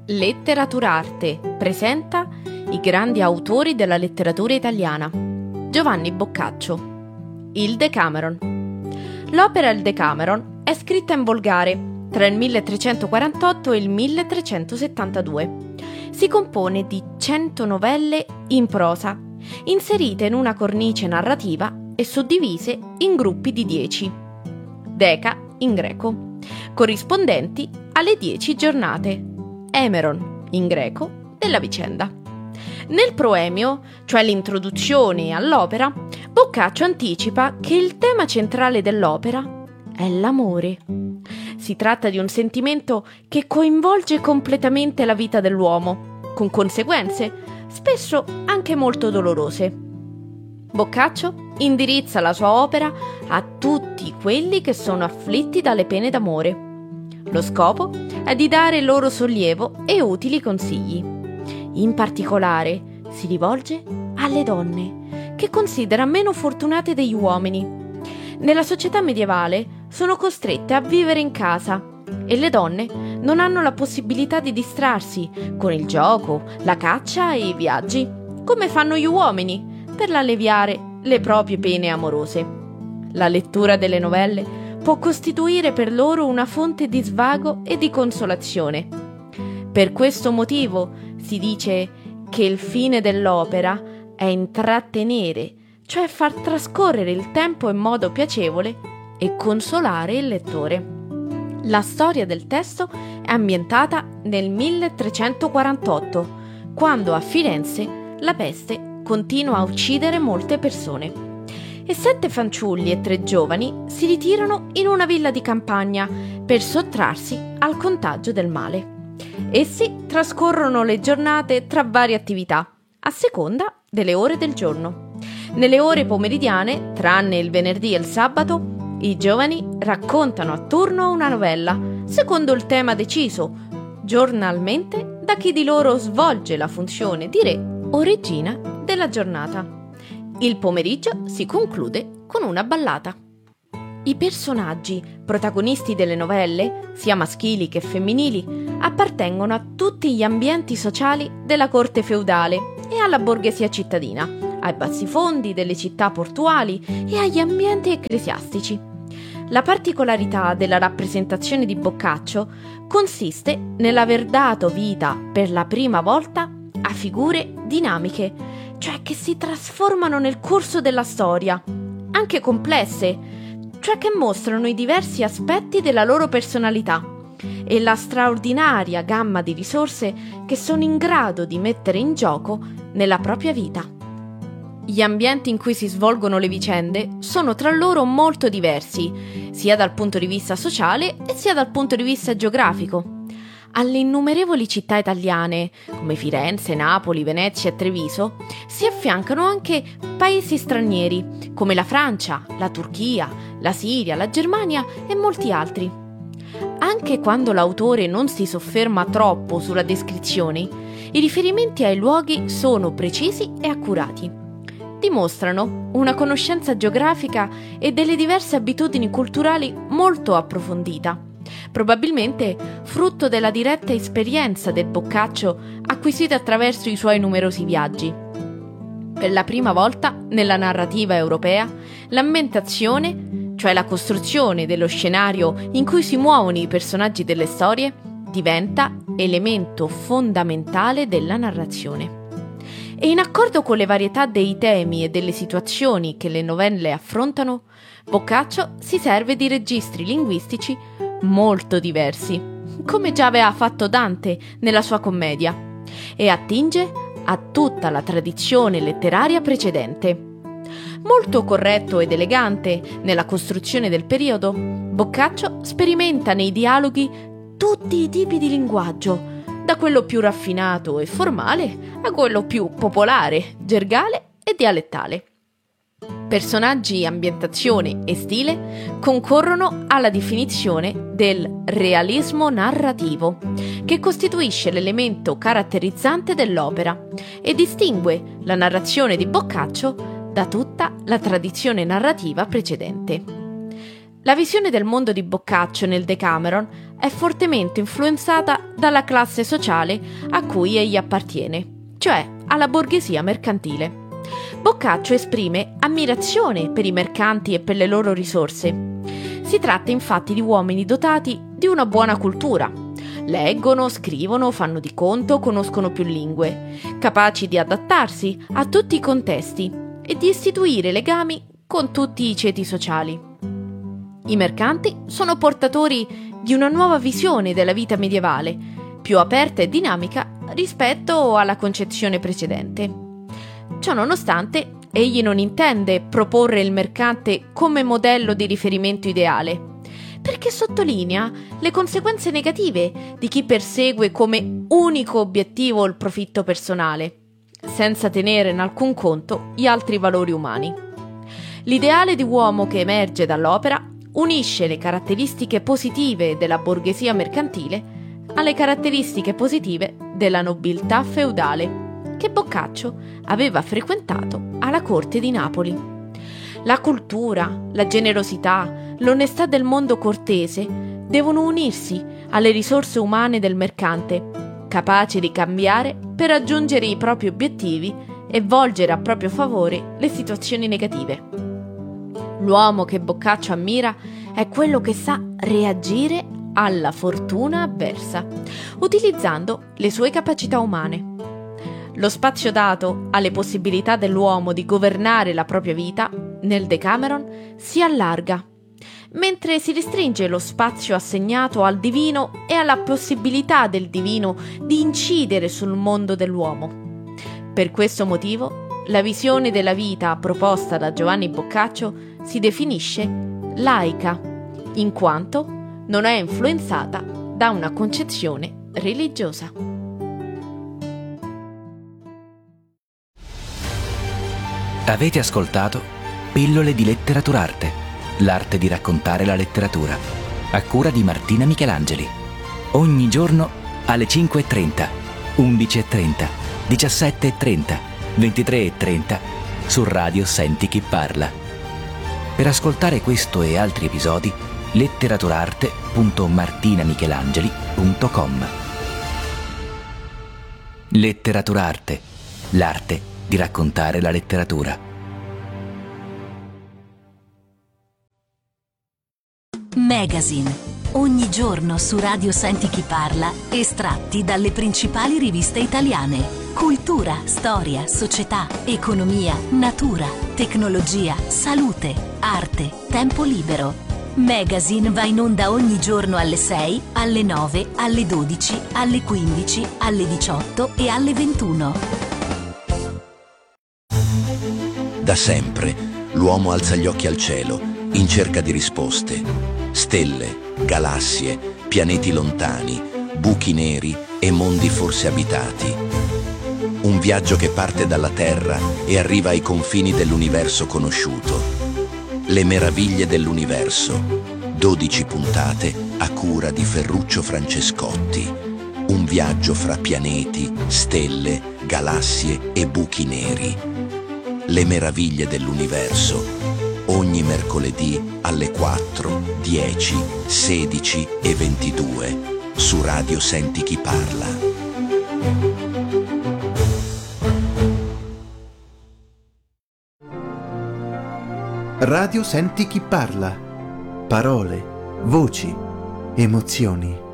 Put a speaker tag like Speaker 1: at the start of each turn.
Speaker 1: Letteraturarte presenta i grandi autori della letteratura italiana. Giovanni Boccaccio. Il Decameron. L'opera Il Decameron è scritta in volgare tra il 1348 e il 1372. Si compone di 100 novelle in prosa, inserite in una cornice narrativa e suddivise in gruppi di 10. Deca in greco, corrispondenti alle 10 giornate. Emeron, in greco, della vicenda. Nel proemio, cioè l'introduzione all'opera, Boccaccio anticipa che il tema centrale dell'opera è l'amore. Si tratta di un sentimento che coinvolge completamente la vita dell'uomo, con conseguenze spesso anche molto dolorose. Boccaccio indirizza la sua opera a tutti quelli che sono afflitti dalle pene d'amore. Lo scopo è di dare loro sollievo e utili consigli. In particolare si rivolge alle donne, che considera meno fortunate degli uomini. Nella società medievale sono costrette a vivere in casa e le donne non hanno la possibilità di distrarsi con il gioco, la caccia e i viaggi, come fanno gli uomini, per alleviare le proprie pene amorose. La lettura delle novelle può costituire per loro una fonte di svago e di consolazione. Per questo motivo si dice che il fine dell'opera è intrattenere, cioè far trascorrere il tempo in modo piacevole e consolare il lettore. La storia del testo è ambientata nel 1348, quando a Firenze la peste continua a uccidere molte persone. E 7 fanciulli e 3 giovani si ritirano in una villa di campagna per sottrarsi al contagio del male. Essi trascorrono le giornate tra varie attività, a seconda delle ore del giorno. Nelle ore pomeridiane, tranne il venerdì e il sabato, i giovani raccontano a turno una novella, secondo il tema deciso, giornalmente da chi di loro svolge la funzione di re o regina della giornata. Il pomeriggio si conclude con una ballata. I personaggi protagonisti delle novelle, sia maschili che femminili, appartengono a tutti gli ambienti sociali della corte feudale e alla borghesia cittadina, ai bassifondi delle città portuali e agli ambienti ecclesiastici. La particolarità della rappresentazione di Boccaccio consiste nell'aver dato vita per la prima volta a figure dinamiche, cioè che si trasformano nel corso della storia, anche complesse, cioè che mostrano i diversi aspetti della loro personalità e la straordinaria gamma di risorse che sono in grado di mettere in gioco nella propria vita. Gli ambienti in cui si svolgono le vicende sono tra loro molto diversi, sia dal punto di vista sociale e sia dal punto di vista geografico. Alle innumerevoli città italiane, come Firenze, Napoli, Venezia e Treviso, si affiancano anche paesi stranieri, come la Francia, la Turchia, la Siria, la Germania e molti altri. Anche quando l'autore non si sofferma troppo sulla descrizione, i riferimenti ai luoghi sono precisi e accurati. Dimostrano una conoscenza geografica e delle diverse abitudini culturali molto approfondita, probabilmente frutto della diretta esperienza del Boccaccio acquisita attraverso i suoi numerosi viaggi. Per la prima volta nella narrativa europea, l'ambientazione, cioè la costruzione dello scenario in cui si muovono i personaggi delle storie, diventa elemento fondamentale della narrazione. E in accordo con le varietà dei temi e delle situazioni che le novelle affrontano, Boccaccio si serve di registri linguistici molto diversi, come già aveva fatto Dante nella sua commedia, e attinge a tutta la tradizione letteraria precedente. Molto corretto ed elegante nella costruzione del periodo, Boccaccio sperimenta nei dialoghi tutti i tipi di linguaggio, da quello più raffinato e formale a quello più popolare, gergale e dialettale. Personaggi, ambientazione e stile concorrono alla definizione del realismo narrativo, che costituisce l'elemento caratterizzante dell'opera e distingue la narrazione di Boccaccio da tutta la tradizione narrativa precedente. La visione del mondo di Boccaccio nel Decameron è fortemente influenzata dalla classe sociale a cui egli appartiene, cioè alla borghesia mercantile. Boccaccio esprime ammirazione per i mercanti e per le loro risorse. Si tratta infatti di uomini dotati di una buona cultura. Leggono, scrivono, fanno di conto, conoscono più lingue, capaci di adattarsi a tutti i contesti e di istituire legami con tutti i ceti sociali. I mercanti sono portatori di una nuova visione della vita medievale, più aperta e dinamica rispetto alla concezione precedente. Ciò nonostante, egli non intende proporre il mercante come modello di riferimento ideale, perché sottolinea le conseguenze negative di chi persegue come unico obiettivo il profitto personale, senza tenere in alcun conto gli altri valori umani. L'ideale di uomo che emerge dall'opera unisce le caratteristiche positive della borghesia mercantile alle caratteristiche positive della nobiltà feudale che Boccaccio aveva frequentato alla corte di Napoli. La cultura, la generosità, l'onestà del mondo cortese devono unirsi alle risorse umane del mercante, capace di cambiare per raggiungere i propri obiettivi e volgere a proprio favore le situazioni negative. L'uomo che Boccaccio ammira è quello che sa reagire alla fortuna avversa, utilizzando le sue capacità umane. Lo spazio dato alle possibilità dell'uomo di governare la propria vita nel Decameron si allarga, mentre si restringe lo spazio assegnato al divino e alla possibilità del divino di incidere sul mondo dell'uomo. Per questo motivo, la visione della vita proposta da Giovanni Boccaccio si definisce laica, in quanto non è influenzata da una concezione religiosa.
Speaker 2: Avete ascoltato Pillole di Letteraturarte, l'arte di raccontare la letteratura, a cura di Martina Michelangeli. Ogni giorno alle 5:30, 11:30, 17:30, 23:30 su Radio Senti Chi Parla. Per ascoltare questo e altri episodi, letteraturarte.martinamichelangeli.com. Letteraturarte, l'arte di raccontare la letteratura.
Speaker 3: Magazine. Ogni giorno su Radio Senti Chi Parla, estratti dalle principali riviste italiane. Cultura, storia, società, economia, natura, tecnologia, salute, arte, tempo libero. Magazine va in onda ogni giorno alle 6, alle 9, alle 12, alle 15, alle 18 e alle 21.
Speaker 4: Da sempre l'uomo alza gli occhi al cielo in cerca di risposte. Stelle, galassie, pianeti lontani, buchi neri e mondi forse abitati. Un viaggio che parte dalla Terra e arriva ai confini dell'universo conosciuto. Le meraviglie dell'universo. 12 puntate a cura di Ferruccio Francescotti. Un viaggio fra pianeti, stelle, galassie e buchi neri. Le meraviglie dell'universo, ogni mercoledì alle 4, 10, 16 e 22 su Radio Senti Chi Parla.
Speaker 5: Radio Senti Chi Parla. Parole, voci, emozioni.